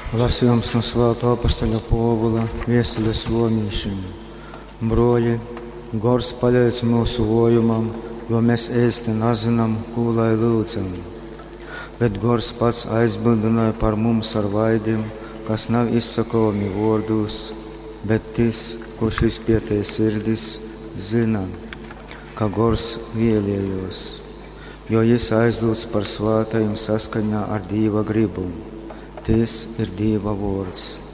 Lasījums no Svētā apostoļa Pāvila vēstules romiešiem. Broļi, Gors palīdz mūsu vājumam, jo mēs īsti nezinām, ko lai lūdzam. Bet Gors pats aizbildināja par mums ar vaidiem, kas nav izsakāmi vārdos, bet tas, kurš izpētīja sirdis, zina, ka Gors vēlējos, jo Jis aizdots par svētajiem saskaņā ar Dieva gribu. Tas ir Dieva vārds.